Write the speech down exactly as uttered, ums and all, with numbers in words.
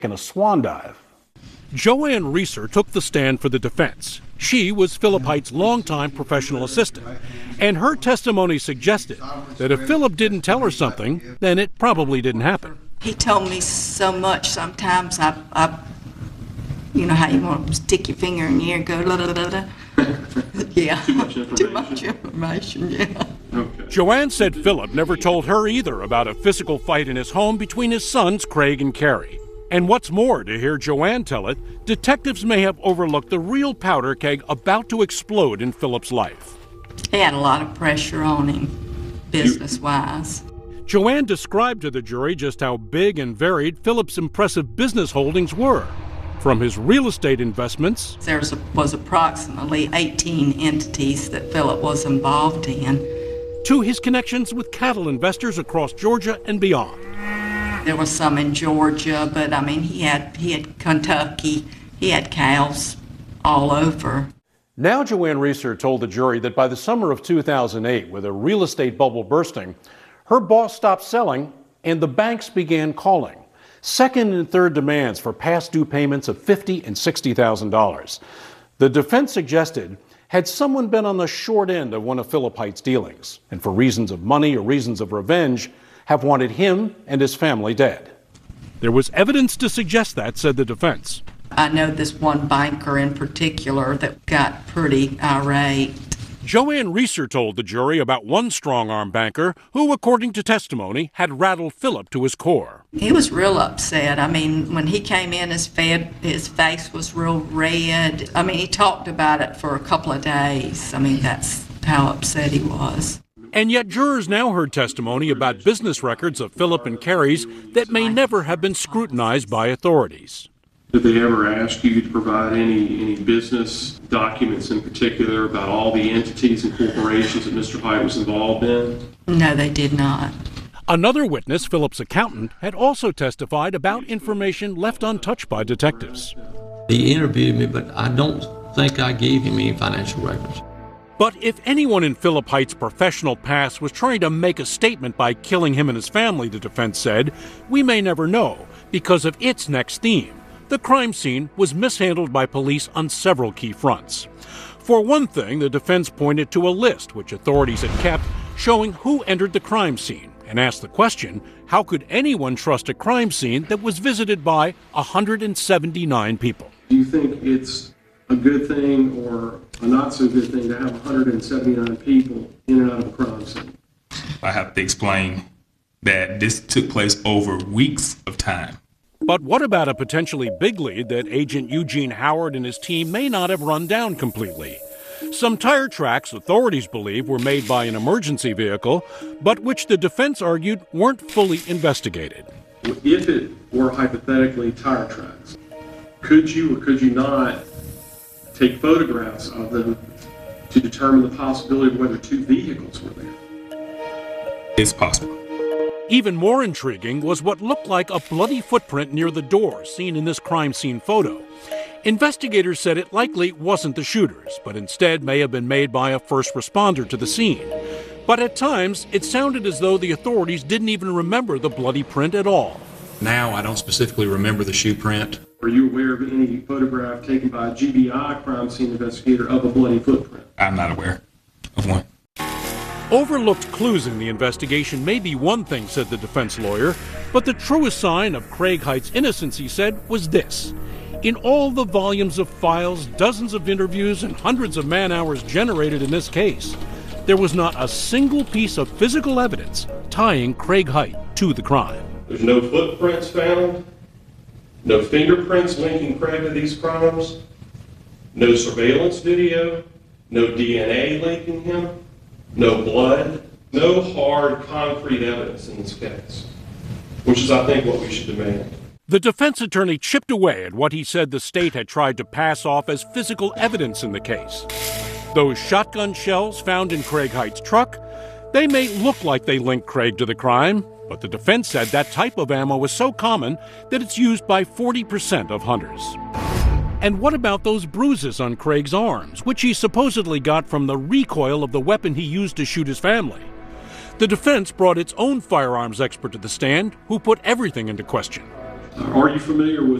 in a swan dive. Joanne Reeser took the stand for the defense. She was Philip Height's longtime professional assistant, and her testimony suggested that if Philip didn't tell her something, then it probably didn't happen. He told me so much sometimes I, I you know how you want to stick your finger in the ear and go la la la la. Yeah, too much information. Too much information, yeah. Okay. Joanne said Philip never told her either about a physical fight in his home between his sons, Craig and Carrie. And what's more, to hear Joanne tell it, detectives may have overlooked the real powder keg about to explode in Philip's life. He had a lot of pressure on him, business-wise. Joanne described to the jury just how big and varied Philip's impressive business holdings were. From his real estate investments, there was approximately eighteen entities that Philip was involved in, to his connections with cattle investors across Georgia and beyond. There was some in Georgia, but I mean, he had he had Kentucky, he had cows all over. Now Joanne Reeser told the jury that by the summer of two thousand eight, with a real estate bubble bursting, her boss stopped selling and the banks began calling. Second and third demands for past due payments of fifty thousand dollars and sixty thousand dollars. The defense suggested, had someone been on the short end of one of Philip Height's dealings, and for reasons of money or reasons of revenge, have wanted him and his family dead. There was evidence to suggest that, said the defense. I know this one banker in particular that got pretty irate. Joanne Reeser told the jury about one strong-arm banker who, according to testimony, had rattled Philip to his core. He was real upset. I mean, when he came in, his, fed, his face was real red. I mean, he talked about it for a couple of days. I mean, that's how upset he was. And yet jurors now heard testimony about business records of Philip and Carrie's that may never have been scrutinized by authorities. Did they ever ask you to provide any, any business documents in particular about all the entities and corporations that Mister Height was involved in? No, they did not. Another witness, Philip's accountant, had also testified about information left untouched by detectives. He interviewed me, but I don't think I gave him any financial records. But if anyone in Philip Height's professional past was trying to make a statement by killing him and his family, the defense said, we may never know because of its next theme. The crime scene was mishandled by police on several key fronts. For one thing, the defense pointed to a list which authorities had kept showing who entered the crime scene and asked the question, how could anyone trust a crime scene that was visited by one hundred seventy-nine people? Do you think it's a good thing or a not so good thing to have one hundred seventy-nine people in and out of a crime scene? I have to explain that this took place over weeks of time. But what about a potentially big lead that Agent Eugene Howard and his team may not have run down completely? Some tire tracks authorities believe were made by an emergency vehicle, but which the defense argued weren't fully investigated. If it were hypothetically tire tracks, could you or could you not take photographs of them to determine the possibility of whether two vehicles were there? It's possible. Even more intriguing was what looked like a bloody footprint near the door seen in this crime scene photo. Investigators said it likely wasn't the shooters, but instead may have been made by a first responder to the scene. But at times, it sounded as though the authorities didn't even remember the bloody print at all. Now, I don't specifically remember the shoe print. Are you aware of any photograph taken by a G B I crime scene investigator of a bloody footprint? I'm not aware of one. Overlooked clues in the investigation may be one thing, said the defense lawyer, but the truest sign of Craig Height's innocence, he said, was this. In all the volumes of files, dozens of interviews, and hundreds of man-hours generated in this case, there was not a single piece of physical evidence tying Craig Height to the crime. There's no footprints found, no fingerprints linking Craig to these crimes, no surveillance video, no D N A linking him, no blood, no hard, concrete evidence in this case, which is, I think, what we should demand. The defense attorney chipped away at what he said the state had tried to pass off as physical evidence in the case. Those shotgun shells found in Craig Height's truck, they may look like they linked Craig to the crime, but the defense said that type of ammo is so common that it's used by forty percent of hunters. And what about those bruises on Craig's arms, which he supposedly got from the recoil of the weapon he used to shoot his family? The defense brought its own firearms expert to the stand, who put everything into question. Are you familiar with